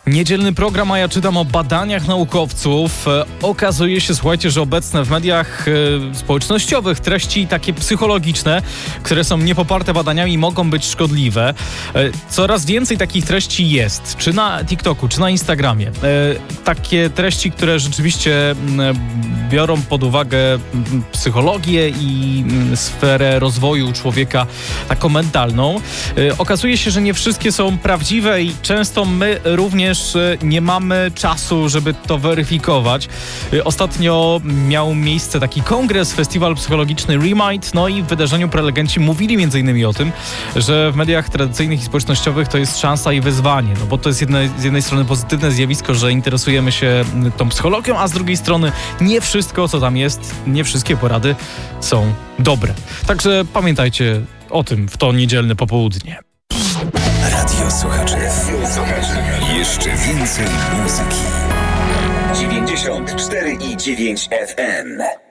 Niedzielny program, a ja czytam o badaniach naukowców. Okazuje się, słuchajcie, że obecne w mediach społecznościowych treści takie psychologiczne, które są niepoparte badaniami, mogą być szkodliwe. Coraz więcej takich treści jest, czy na TikToku, czy na Instagramie. Takie treści, które rzeczywiście biorą pod uwagę psychologię i sferę rozwoju człowieka taką mentalną. Okazuje się, że nie wszystkie są prawdziwe i często my również nie mamy czasu, żeby to weryfikować. Ostatnio miał miejsce taki kongres, festiwal psychologiczny Remind, no i w wydarzeniu prelegenci mówili m.in. o tym, że w mediach tradycyjnych i społecznościowych to jest szansa i wyzwanie, no bo to jest z jednej strony pozytywne zjawisko, że interesujemy się tą psychologią, a z drugiej strony nie wszystko, co tam jest, nie wszystkie porady są dobre. Także pamiętajcie o tym w to niedzielne popołudnie. Radio Słuchaczy. Jeszcze więcej muzyki. 94,9 FM.